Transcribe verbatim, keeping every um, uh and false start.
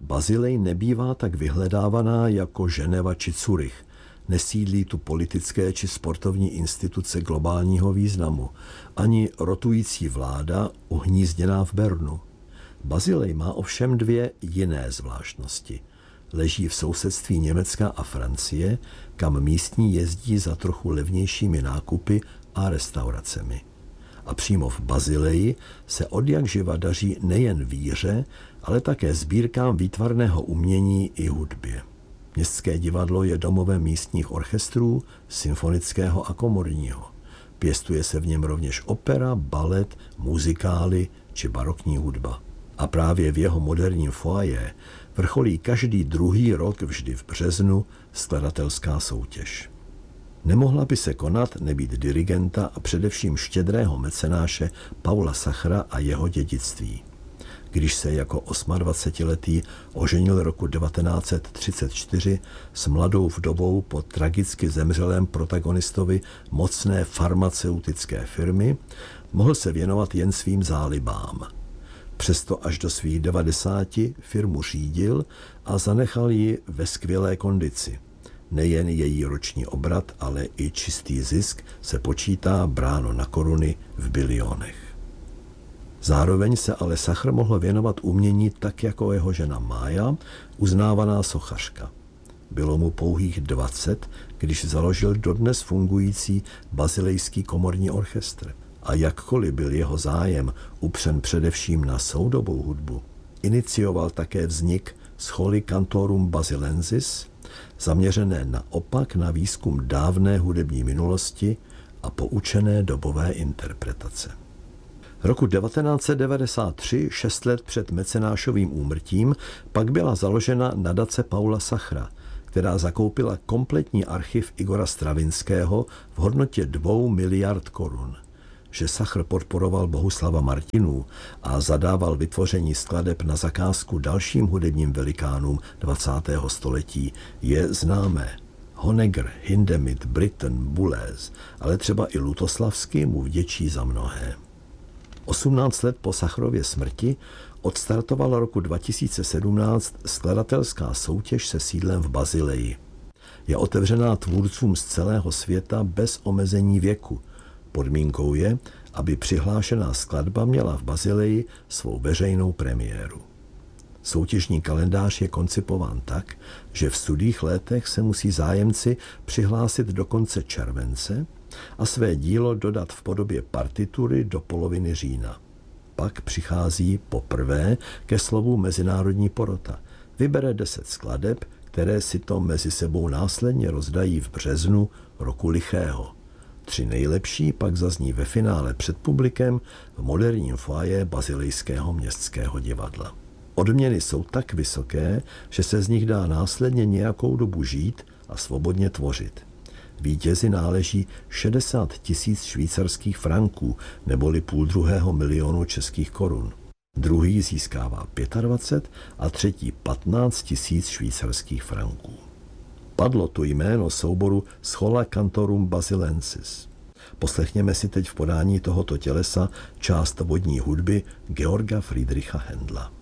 Bazilej nebývá tak vyhledávaná jako Ženeva či Curych. Nesídlí tu politické či sportovní instituce globálního významu, ani rotující vláda uhnízděná v Bernu. Bazilej má ovšem dvě jiné zvláštnosti. Leží v sousedství Německa a Francie, kam místní jezdí za trochu levnějšími nákupy a restauracemi. A přímo v Bazileji se odjakživa daří nejen víře, ale také sbírkám výtvarného umění i hudbě. Městské divadlo je domovem místních orchestrů, symfonického a komorního. Pěstuje se v něm rovněž opera, balet, muzikály či barokní hudba. A právě v jeho moderním foyer vrcholí každý druhý rok vždy v březnu skladatelská soutěž. Nemohla by se konat nebýt dirigenta a především štědrého mecenáše Paula Sachra a jeho dědictví. Když se jako dvacetiosmiletý oženil roku devatenáct set třicet čtyři s mladou vdovou po tragicky zemřelém protagonistovi mocné farmaceutické firmy, mohl se věnovat jen svým zálibám. Přesto až do svých devadesáti firmu řídil a zanechal ji ve skvělé kondici. Nejen její roční obrat, ale i čistý zisk se počítá bráno na koruny v bilionech. Zároveň se ale Sachr mohl věnovat umění tak jako jeho žena Mája, uznávaná sochařka. Bylo mu pouhých dvacet, když založil dodnes fungující Bazilejský komorní orchestr. A jakkoliv byl jeho zájem upřen především na soudobou hudbu, inicioval také vznik Scholae Cantorum Basilensis, zaměřené naopak na výzkum dávné hudební minulosti a poučené dobové interpretace. Roku devatenáct set devadesát tři, šest let před mecenášovým úmrtím, pak byla založena nadace Paula Sachra, která zakoupila kompletní archiv Igora Stravinského v hodnotě dvou miliard korun. Že Sachr podporoval Bohuslava Martinů a zadával vytvoření skladeb na zakázku dalším hudebním velikánům dvacátého století, je známé. Honegger, Hindemith, Britten, Boulez, ale třeba i Lutoslavsky mu vděčí za mnohé. osmnáct let po Sachrově smrti odstartovala roku dva tisíce sedmnáct skladatelská soutěž se sídlem v Bazileji. Je otevřená tvůrcům z celého světa bez omezení věku. Podmínkou je, aby přihlášená skladba měla v Bazileji svou veřejnou premiéru. Soutěžní kalendář je koncipován tak, že v sudých létech se musí zájemci přihlásit do konce července a své dílo dodat v podobě partitury do poloviny října. Pak přichází poprvé ke slovu mezinárodní porota. Vybere deset skladeb, které si to mezi sebou následně rozdají v březnu roku lichého. Tři nejlepší pak zazní ve finále před publikem v moderním foyer Bazilejského městského divadla. Odměny jsou tak vysoké, že se z nich dá následně nějakou dobu žít a svobodně tvořit. Vítězi náleží šedesát tisíc švýcarských franků, neboli půl druhého milionu českých korun. Druhý získává dvacet pět a třetí patnáct tisíc švýcarských franků. Padlo tu jméno souboru Scholae Cantorum Basilensis. Poslechněme si teď v podání tohoto tělesa část vodní hudby Georga Friedricha Händla.